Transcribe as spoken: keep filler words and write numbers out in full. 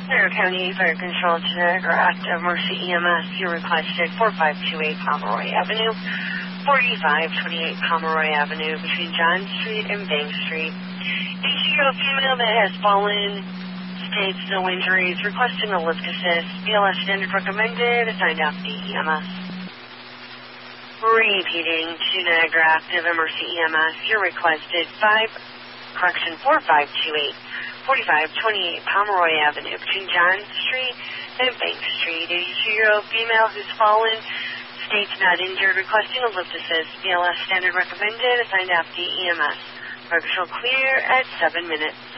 Center County Fire Control to Active Mercy E M S. You requested four five two eight Pomeroy Avenue, forty-five twenty-eight Pomeroy Avenue between John Street and Bank Street. A zero female that has fallen, states no injuries, requesting a lift assist. B L S standard recommended, assigned off the E M S. Repeating to Niagara Active Mercy E M S. You requested five, correction, four five two eight. forty-five twenty-eight Pomeroy Avenue between John Street and Bank Street. A zero female who's fallen, states not injured, requesting a lift assist. B L S standard recommended, assigned after E M S. Partial clear at seven minutes.